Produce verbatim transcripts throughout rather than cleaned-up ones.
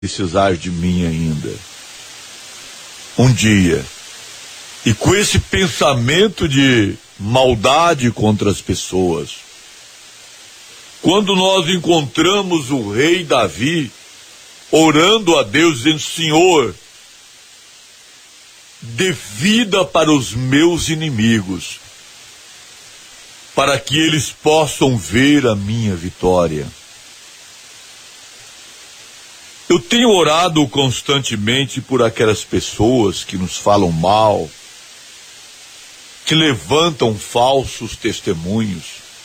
precisar de mim ainda. Um dia, e com esse pensamento de maldade contra as pessoas, quando nós encontramos o rei Davi orando a Deus, dizendo: Senhor, dê vida para os meus inimigos, para que eles possam ver a minha vitória. Eu tenho orado constantemente por aquelas pessoas que nos falam mal, que levantam falsos testemunhos,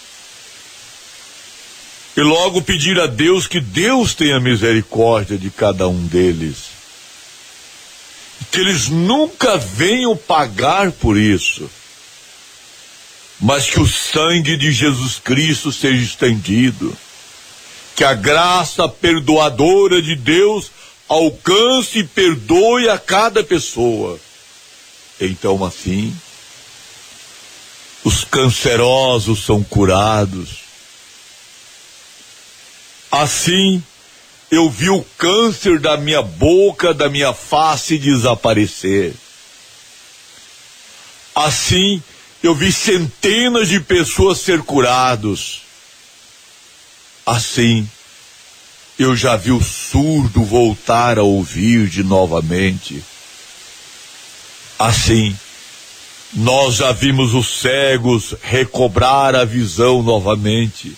e logo pedir a Deus que Deus tenha misericórdia de cada um deles, que eles nunca venham pagar por isso, mas que o sangue de Jesus Cristo seja estendido, que a graça perdoadora de Deus alcance e perdoe a cada pessoa. Então, assim, os cancerosos são curados. Assim, eu vi o câncer da minha boca, da minha face desaparecer. Assim, eu vi centenas de pessoas ser curados. Assim, eu já vi o surdo voltar a ouvir de novamente. Assim, nós já vimos os cegos recobrar a visão novamente.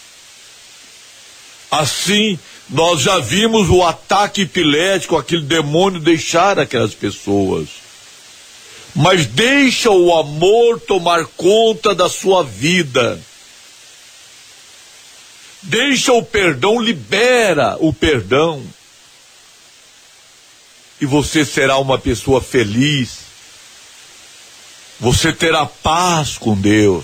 Assim, nós já vimos o ataque epilético, aquele demônio deixar aquelas pessoas. Mas deixa o amor tomar conta da sua vida. Deixa o perdão, libera o perdão. E você será uma pessoa feliz. Você terá paz com Deus.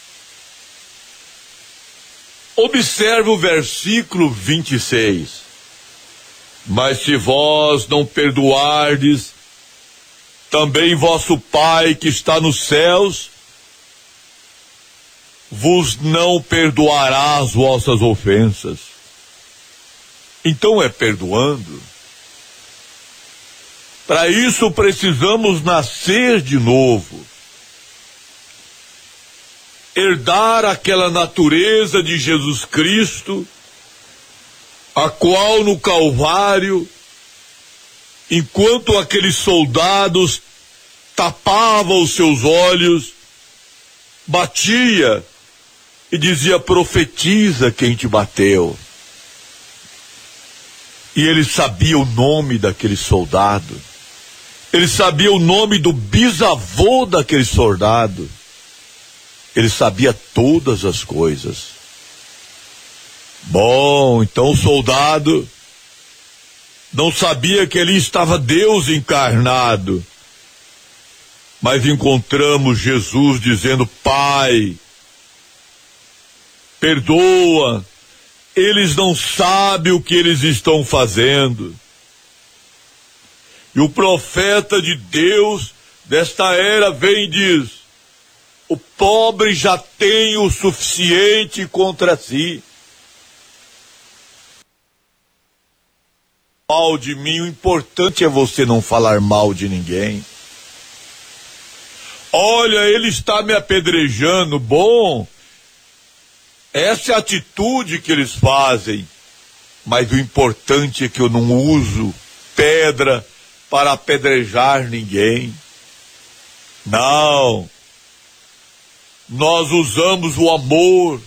Observe o versículo vinte e seis. Mas se vós não perdoardes, também vosso Pai que está nos céus vos não as vossas ofensas. Então é perdoando. Para isso precisamos nascer de novo. Herdar aquela natureza de Jesus Cristo, a qual no Calvário, enquanto aqueles soldados tapavam os seus olhos, batia e dizia: profetiza quem te bateu. E ele sabia o nome daquele soldado. Ele sabia o nome do bisavô daquele soldado. Ele sabia todas as coisas. Bom, então o soldado não sabia que ali estava Deus encarnado. Mas encontramos Jesus dizendo: Pai, perdoa, eles não sabem o que eles estão fazendo. E o profeta de Deus desta era vem e diz: o pobre já tem o suficiente contra si. Mal de mim, o importante é você não falar mal de ninguém. Olha, ele está me apedrejando. Bom, essa é a atitude que eles fazem, mas o importante é que eu não uso pedra para apedrejar ninguém. Não, nós usamos o amor,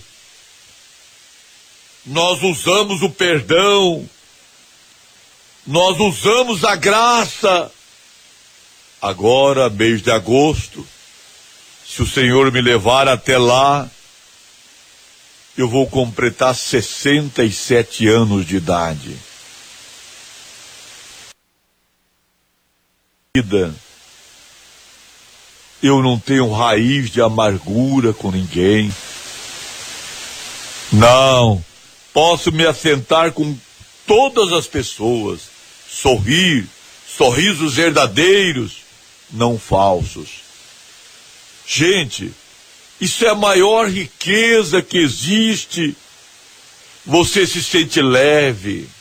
nós usamos o perdão, nós usamos a graça. Agora, mês de agosto, se o Senhor me levar até lá, eu vou completar sessenta e sete anos de idade. Eu não tenho raiz de amargura com ninguém. Não, posso me assentar com todas as pessoas, sorrir, sorrisos verdadeiros, não falsos. Gente, isso é a maior riqueza que existe. Você se sente leve.